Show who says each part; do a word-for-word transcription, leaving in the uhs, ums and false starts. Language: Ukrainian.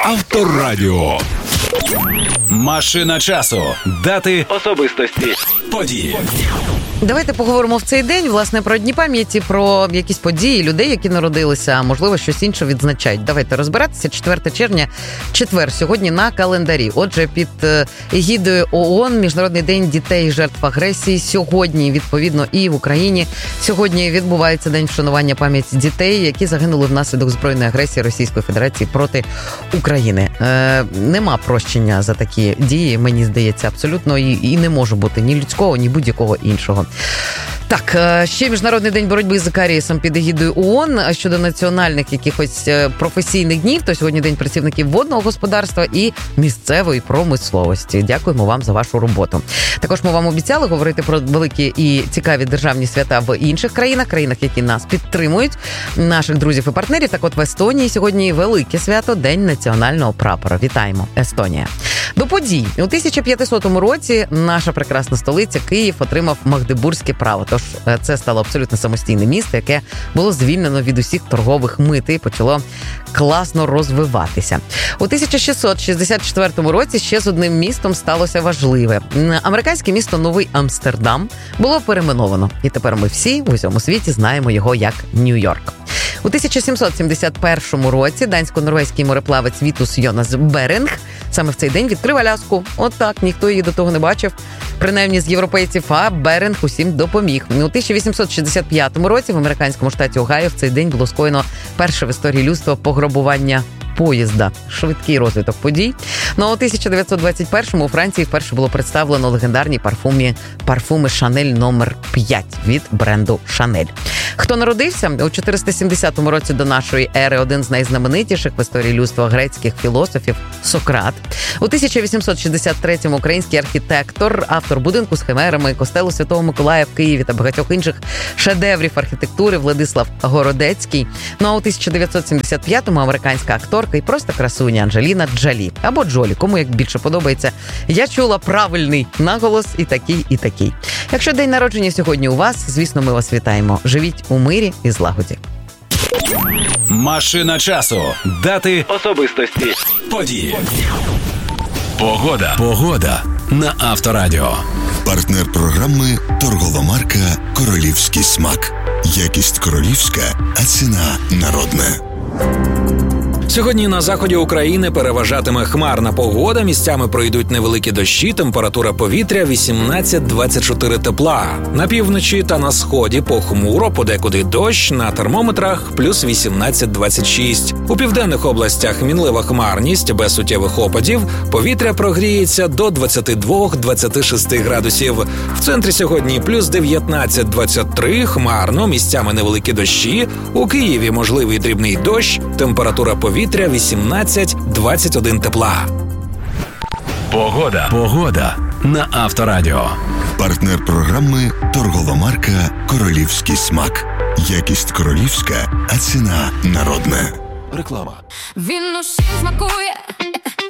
Speaker 1: Авторадіо. Машина часу. Дати, особистості, події.
Speaker 2: Давайте поговоримо в цей день, власне, про дні пам'яті, про якісь події, людей, які народилися, а можливо, щось інше відзначають. Давайте розбиратися. четверте червня, четвер, сьогодні на календарі. Отже, під егідою ООН, Міжнародний день дітей жертв агресії. Сьогодні, відповідно, і в Україні. Сьогодні відбувається день вшанування пам'яті дітей, які загинули внаслідок збройної агресії Російської Федерації проти України. Е, нема прощення за такі дії, мені здається, абсолютно, і, і не може бути ні людського, ні будь-якого іншого. Так, ще Міжнародний день боротьби з карієсом під егідою ООН. Щодо національних якихось професійних днів, то сьогодні день працівників водного господарства і місцевої промисловості. Дякуємо вам за вашу роботу. Також ми вам обіцяли говорити про великі і цікаві державні свята в інших країнах, країнах, які нас підтримують, наших друзів і партнерів. Так от в Естонії сьогодні велике свято – День національного прапора. Вітаємо, Естонія. До подій. У тисяча п'ятисотому році наша прекрасна столиця Київ отримав Магдебурзьке право. Тож це стало абсолютно самостійне місто, яке було звільнено від усіх торгових мит і почало класно розвиватися. У тисяча шістсот шістдесят четвертому році ще з одним містом сталося важливе. Американське місто Новий Амстердам було перейменовано. І тепер ми всі в усьому світі знаємо його як Нью-Йорк. У тисяча сімсот сімдесят першому році дансько-норвезький мореплавець Вітус Йонас Беринг саме в цей день відкрив Аляску. От так, ніхто її до того не бачив. Принаймні з європейців, а Беринг усім допоміг. У тисяча вісімсот шістдесят п'ятому році в американському штаті Огайо в цей день було скоєно перше в історії людства пограбування поїзда. Швидкий розвиток подій. Ну а у тисяча дев'ятсот двадцять першому у Франції вперше було представлено легендарні парфумі, парфуми Шанель номер п'ять від бренду Шанель. Хто народився? У чотириста сімдесятому році до нашої ери один з найзнаменитіших в історії людства грецьких філософів Сократ. У тисяча вісімсот шістдесят третьому український архітектор, автор будинку з химерами, костелу Святого Миколая в Києві та багатьох інших шедеврів архітектури Владислав Городецький. Ну а у тисяча дев'ятсот сімдесят п'ятому американська акторка і просто красуня Анджеліна Джолі. Або Джолі, кому як більше подобається. Я чула правильний наголос і такий, і такий. Якщо день народження сьогодні у вас, звісно, ми вас вітаємо. Живіть у мирі і злагоді.
Speaker 1: Машина часу. Дати, особистості, події. Погода. Погода на Авторадіо.
Speaker 3: Партнер програми торгова марка «Королівський смак». Якість королівська, а ціна народна.
Speaker 4: Сьогодні на заході України переважатиме хмарна погода, місцями пройдуть невеликі дощі, температура повітря вісімнадцять двадцять чотири тепла. На півночі та на сході похмуро, подекуди дощ, на термометрах плюс вісімнадцять двадцять шість. У південних областях мінлива хмарність, без суттєвих опадів, повітря прогріється до двадцять два двадцять шість градусів. В центрі сьогодні плюс дев'ятнадцять двадцять три, хмарно, місцями невеликі дощі, у Києві можливий дрібний дощ, температура повітря Повітря вісімнадцять двадцять один тепла.
Speaker 1: Погода. Погода на Авторадіо.
Speaker 3: Партнер програми торгова марка «Королівський смак». Якість королівська, а ціна народна.
Speaker 5: Реклама.
Speaker 6: Він усім смакує,